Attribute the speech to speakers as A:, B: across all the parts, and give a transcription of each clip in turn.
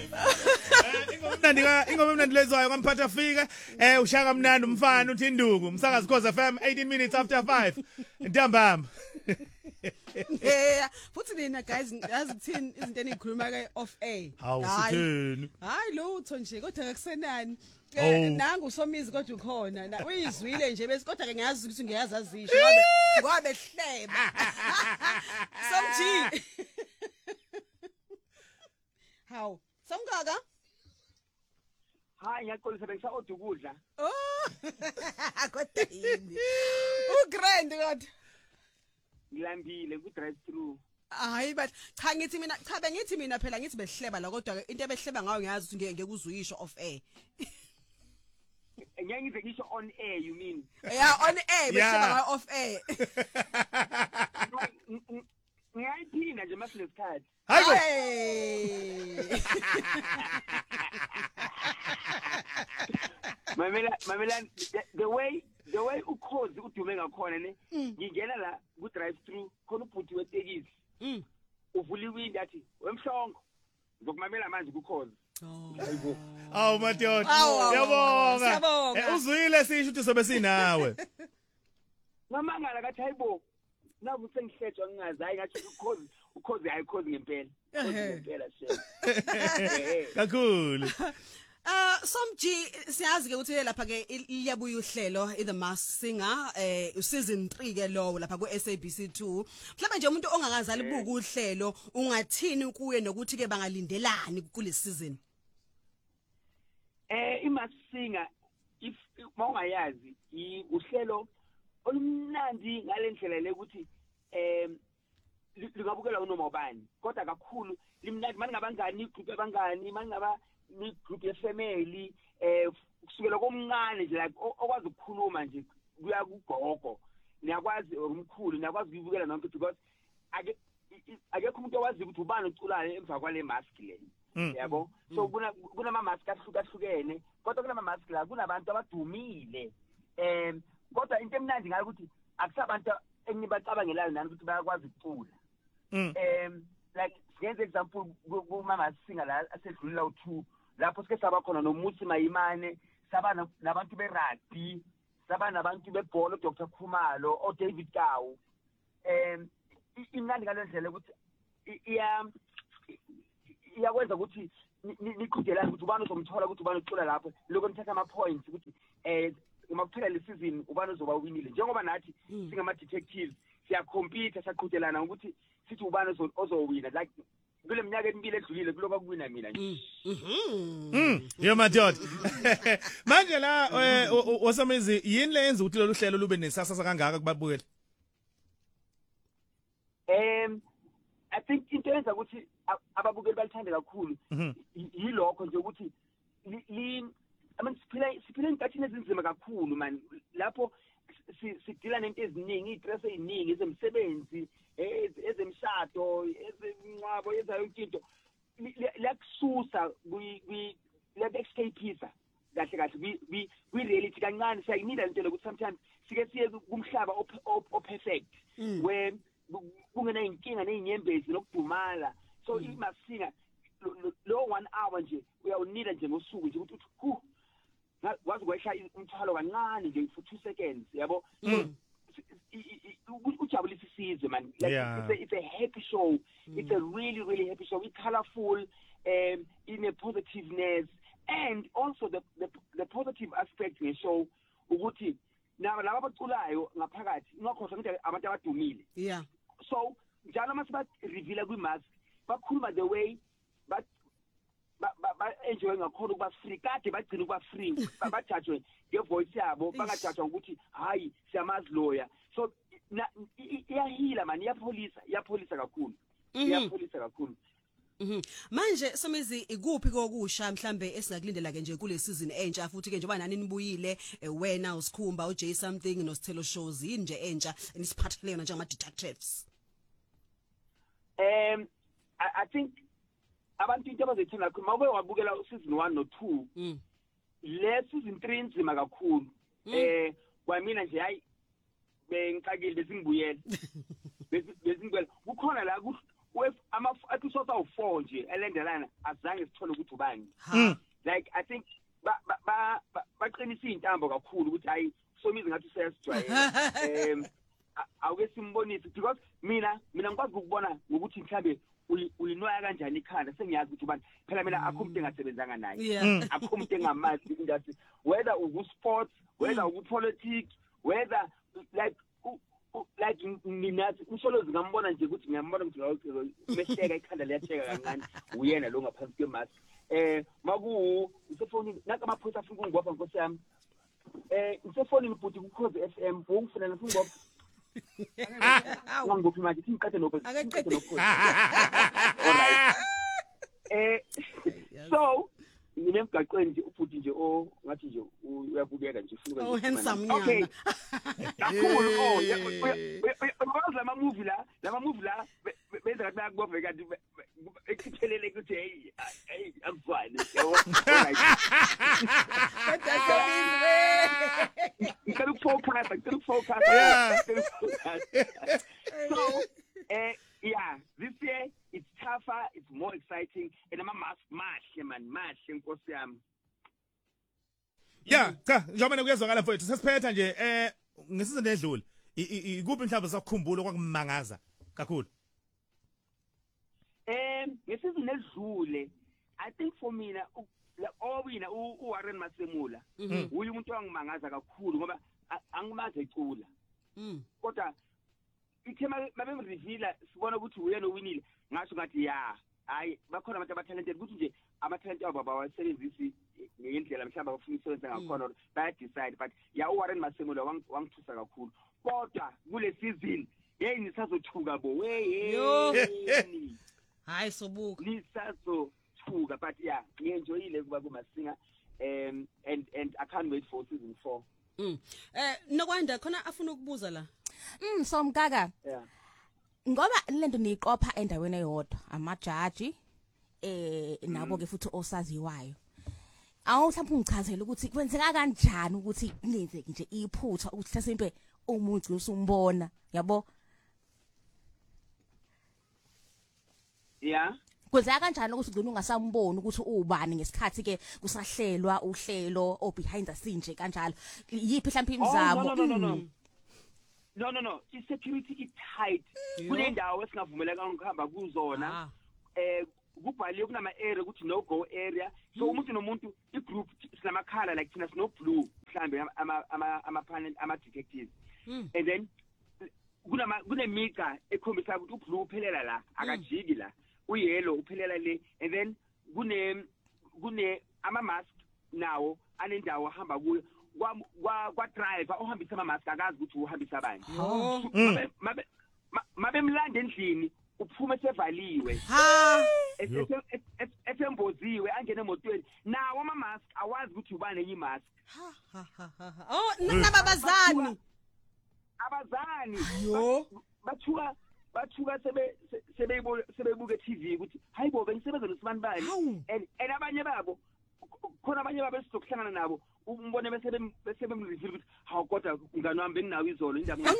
A: ingoma emnandi lezwayo kamphatha afika ushaka mnandi umfana uthi induku umsakazi Khoza FM 18 minutes after 5 ntambama
B: Yeah, futhi nina guys yazithini izinto enikhuluma ke off air.
A: Awusithini
B: Hayi lutho nje kodwa akusenani. Nangu usomizi kodwa ukhona. Uyizwile nje bese kodwa ke ngiyazi ukuthi ngiyazazisho ngabe hleba. Somji. How? Somgaga?
C: Hayi ngiyaxolisa bengisa odukudla.
B: Oh. Kodwa yini? Ugrand kodwa.
C: Ngilambile ku drive through.
B: Hayi but cha bengithi mina phela ngithi behleba la kodwa into ebehleba ngayo ngiyazi ukuthi ngeke uzuyisho off air.
C: Ngiyangize ngisho on air you mean?
B: Yeah, on air behleba ngayo off air.
C: Ngiyayiphinda nje mase lesikhathi.
A: Hayi.
C: Mamela the way ukhozi udume ngakhona ne ngingena la ku drive through khona ubhuti wetekisi uvula iwindi athi wemhlongo ngizokumamela manje kukhozi.
A: Awu madoda yabonga uzwile sisho ukuthi sobe sinawe
C: ngamangala kathi hayibo nabu sengihletshwa ngingazi hayi ngathi ukhozi ayikhozi ngempela ngempela she
A: kakhulu.
B: Somji siyazi ke ukuthi lapha ke iyabuya uhlelo The Masked Singer season 3 ke lo lapha ku SABC2 mhlawumbe nje umuntu ongakazali buka uhlelo ungathini kuye nokuthi ke bangalindelani kule season.
C: iMasked Singer if mawungayazi uhlelo olumnandi ngalendlela lekuthi lingabukela unoma ubani kodwa kakhulu limnandi maningabangani igroup abangani maningaba ni group ye family kusukela komncane nje like okwazi ukukhuluma nje kuya kugogo niyakwazi umkhulu niyakwazi ukubukela nonke because akekho umuntu owazi ukuthi ubani uculayo emva kwale mask le yabo so kunama mask ahlukahlukene kodwa kunama mask la kunabantu abadumile kodwa into emnandi ngayo ukuthi akusabantu engibacabangelayo nani ukuthi bayakwazi ukucula like ngenze example kumama Singer la asedlulila u2 lapho sike saba khona noMusi Mayimane saba nabantu berugby saba nabantu bebhola uDr Khumalo oDavid Kawu imnandi ngalendlela ukuthi iyakwenza ukuthi niqhudelane ukuthi ubani uzomthola ukuthi ubani ucula lapho lokho nithatha ama points ukuthi umakuphela le season ubani uzoba winile njengoba nathi singama detectives siyacompete siyaqhudelana ukuthi sithi ubani ozowina like kule minyaka emibili edlulile kuloba kuwina mina nje.
A: Yo madoda. Manje la wasamizi yini le yenza ukuthi lolu hlelo lube nesasasa kangaka kubabukeli?
C: I think into yenza ukuthi ababukeli balithande kakhulu yilokho nje ukuthi siphila inkathini ezinzima kakhulu man lapho sidila nento eziningi istress eziningi ezemsebenzi ezemshado ezemncwabo ezayo into lakususa escapeisa kahle we reality kancane siyayinida into lokuthi sometimes sike siye kumhlaba perfect where kungena inkinga nezinyembezi nokudumala so iMasked Singer lo 1 hour nje uyawunida nje ngosuku nje ukuthi wazi kwehla umthwalo kancane nje for 2 seconds yabo ujabulisa isizwe man like it's a happy show it's a really happy show it's colorful in a positiveness and also the positive aspect of the show ukuthi laba abaculayo ngaphakathi ngakhohlwa ukuthi abantu abadumile so njalo mase ba reveal kwimask bakhuluma the way ba enjoy ngakhona ukuba free kade bagcina ukuba free bajudge ngevoice yabo bangajudge ukuthi hayi siyamazi lawyer so iyahila man iyapholisa kakhulu iyapholisa kakhulu.
B: Manje Somizi ikuphi kokusha mhlambe esingakulindela ke nje kule season entsha futhi ke njengoba nani nibuyile wena uSkhumba uJ something noSithelo shows yini nje entsha nisiphathele yona njengama detectives?
C: I think abantu into abazethina kakhulu mawube wabukela season 1 no 2 le season 3 inzima kakhulu kwamina nje hayi bengixakile besingibuyela kukhona la with episode awu4 nje elendelana azange sithole ukuthi ubani like I think baqinisa intambo kakhulu ukuthi hayi somizi ngathi sesijwayele awuke simbonise because mina ngikwazi ukubona ngokuthi mhlambe uyinwaya kanjani ikhanda sengiyazi ukuthi ubani phela mina akho umuntu engasebenzanga naye akho umuntu engamazi industry whether uku sports whether uku politics whether like minathi uSholozi ngambona nje ukuthi ngiyambona ukuthi mehleka ikhanda liyacheka kancane uyena lo ngaphansi kwemask maku usefoni naka amaphosa afika ungopha nkosi yami usefoni ngibhuti ku Cause FM ungifunela ngingopha ngangophi manje siqede nokho alright so nginemgaqweni nje ubhuti nje ngathi nje uyabukeka nje ufuna
B: handsome
C: okay kakhulu lama movie la benza kathi bayakubove kanti ekuthelele ukuthi hey akufani yabo ngicela ukufocus so yeah, this year it's tougher, it's more exciting, and I'm mahle nkosi yami.
A: Yeah, cha, njengoba nekuyezwakala mfowethu sesiphetha nje ngesizini edlule. Ikuphi mhlawumbe sakukhumbula kwakumangaza kakhulu?
C: Ngesizini edlule, I think for mina owina uWarren Masemula, uyu umuntu wangimangaza kakhulu ngoba angimaze ecula. Kodwa ithema babemreveala sibona ukuthi uyena owinile ngasho ngathi hayi bakhona abantu abatalented ukuthi nje amatalent abo bawasebenzisi ngendlela mhlawumbe bafuna isebenza ngakhona baya decide but uWarren Masemula wangithusa kakhulu kodwa kule season nisazothuka bo
B: hayi sobuka
C: nisazothuka but ngienjoyile kuba kumasinga and I can't wait for season 4
B: nokwanda khona afuna ukubuza la
D: so mgaga ngoba lento niqopha endaweni eyodwa amajaji nabo ke futhi osaziwayo awuhlapha ungichazela ukuthi kwenzeka kanjani ukuthi nenze nje iphutha ukuthi hlasemphe umuntu usumbona yabo kwenzeka kanjani ukuthi ugcina ungasamboni ukuthi ubani ngesikhathi ke kusahlelwa uhlelo o behind the scene nje kanjalo yipi mhlawumbe imizamo
C: No. I-security is tight. Kunendawo esingavumeleka ukuhamba kuzona. Kubhaliwe kunama area ukuthi no go area. So umuntu nomuntu igroup sinamakhala like thina sino blue mhlambe ama detectives. And then kunemika ekhombisa ukuthi ublue uphelela la akajiki la. Uyellow uphelela le and then kune ama mask nawo anendawo ahamba kuyo. Kwa driver ohambisa ama-mask akazi ukuthi uhambisa abanye mabe mlanda endlini uphume sevaliwe esemboziwe angene emotweni nawo ama-mask awazi ukuthi ubani enye i-mask
B: nababazani
C: bathuka sebebuka TV ukuthi hayibo bengisebenza nosibani bani and abanye babo khona abanye babo esizokuhlangana nabo umbone bese bemreveal ukuthi hawu kodwa ngani wami benginawo izolo indaba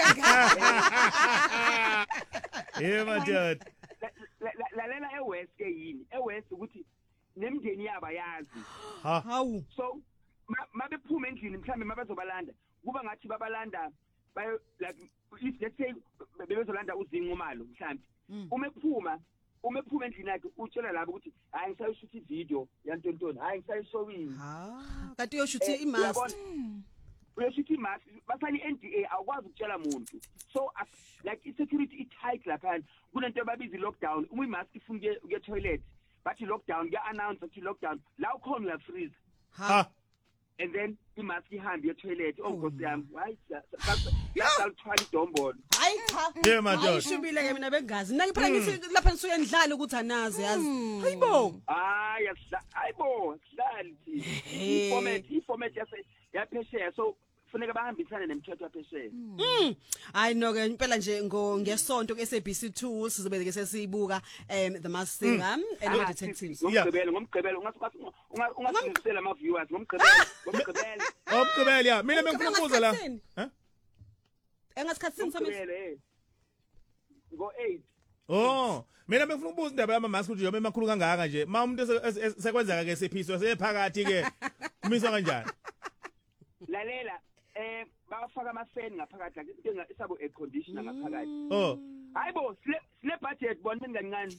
A: madod
C: lalela eWest yini eWest ukuthi nemndeni yaba yazi
B: hawu
C: so mabephuma endlini mhlambe mabazobalanda kuba ngathi babalanda bayo like let's say bebezolanda uZingumalo mhlambe umephuma endlini yakhe utshela labo ukuthi hayi ngisayishuthi ivideo yantontoni hayi ngisayishowini
B: kanti uyoshuthi imask
C: uyoshuthi imask basani NDA awukwazi ukutshela umuntu so like i-security i-tight lapha kunento ababiza i-lockdown uma imask ifuna ukuya toilet bathi lockdown kuya-announce ukuthi lockdown la ukhona uyafreeze and then imask ihambe ye-toilet nkosi yami hayi saluthwala idombolo
B: hayi cha
A: madod
B: ayishubile ke mina bengazi mina ngiphela ngithi lapha nisuke ndlala ukuthi anazi yazi hayibo
C: hayibo sidlali i-format yaphesheya so kufuneka bahambisane nemithetho yaphesheya
B: hayi no ke impela nje ngesonto ke SABC2 sizobe ke sesiyibuka The Masked Singer and the Detectives
C: ngomgqibelo ungasizisela ama viewers ngomgqibelo
A: ya mina bengifuna ukubuza la
B: engasikhathini samehlo
C: ngo 8
A: Oh, mina bengifuna ukubuza indaba yama mask ukuthi yobe emakhulu kangaka nje. Ma umuntu sekwenzeka ke sephiso sephakathi ke. Kumiswa kanjani?
C: Lalela bafaka amafeni ngaphakathi into isabo air conditioner ngaphakathi.
A: Oh.
C: Hayibo sile budget bona kancane.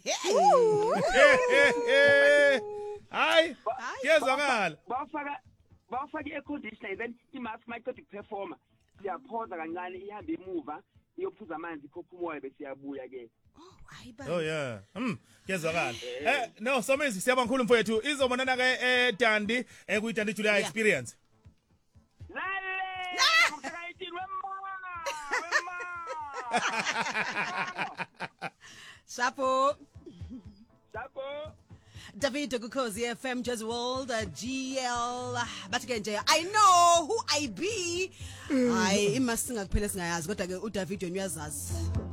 A: Hayi, kezwakala.
C: Bafaka air conditioner then imask mayiqeda ukuperforma. Siyaphoza kancane ihambe emuva iyophuza amanzi ikhopha umoya bese iyabuya ke.
B: Hayi ba.
A: Oh yeah. Kezwakala. No, Somezi siyabonga kakhulu mfowethu. Izobonana ke Dandi kuyidandi July experience.
B: Chapo.
C: Chapo.
B: David Gukhozi FM Jazz World GL bathi ke nje I know who I be. Hayi imasinga kuphela singayazi kodwa ke uDavid uyazazi.